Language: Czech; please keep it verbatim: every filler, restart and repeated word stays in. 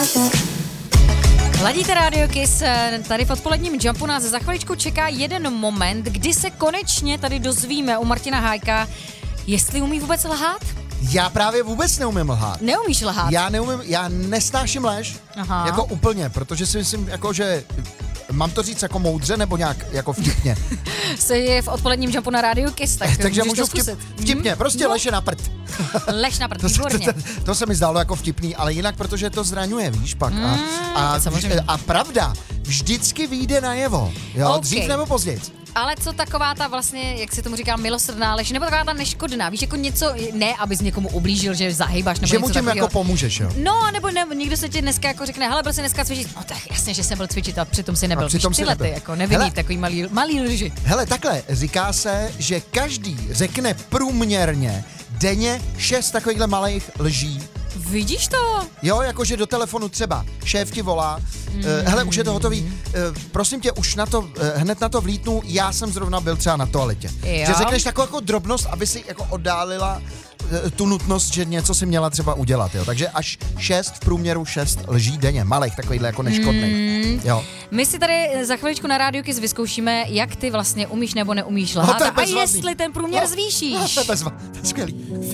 Ladíte Radio Kiss, tady v odpoledním Jumpu nás za chviličku čeká jeden moment, kdy se konečně tady dozvíme u Martina Hájka, jestli umí vůbec lhát? Já právě vůbec neumím lhát. Neumíš lhát? Já neumím, já nesnáším lež, Aha. jako úplně, protože si myslím, jako že, mám to říct jako moudře nebo nějak jako vtipně. Se je v odpoledním Jumpu na Radio Kiss, tak Takže můžeš můžu to vtip, zkusit. vtipně, Hmm? prostě No. lež je na prd. Lež na prd, To, to, výborně. to, to se mi zdálo jako vtipný, ale jinak, protože to zraňuje, víš pak. A, Mm, a, samozřejmě. a pravda vždycky vyjde najevo, jo, Okay. dřív nebo později. Ale co taková ta vlastně, jak se tomu říká, milosrdná lež, nebo taková ta neškodná, víš, jako něco, ne, abys někomu ublížil, že zahýbáš, nebo Že mu něco tím takového. jako pomůžeš, jo. No, nebo ne, někdo se ti dneska jako řekne, hele, byl jsi dneska cvičit, no tak jasně, že jsem byl cvičit, a přitom si nebyl, přitom víš, si tyhle nebyl. ty, jako nevinný, Hele. takový malý, malý lži. Hele, takhle, říká se, že každý řekne průměrně denně šest takovýchhle malých lží. Vidíš to? Jo, jakože do telefonu třeba šéf ti volá, mm. uh, hele, už je to hotový, uh, prosím tě, už na to, uh, hned na to vlítnu, já jsem zrovna byl třeba na toaletě. Jo. Že řekneš takovou jako drobnost, aby si jako oddálila uh, tu nutnost, že něco si měla třeba udělat, jo. Takže až šest, v průměru šest lží denně, malých, takovýhle jako neškodných. Mm. Jo. My si tady za chviličku na Radio Kiss vyzkoušíme, jak ty vlastně umíš nebo neumíš lhát to je a bezvadný. jestli ten průměr No, zvýšíš. No, to je bezva, to je skvělý.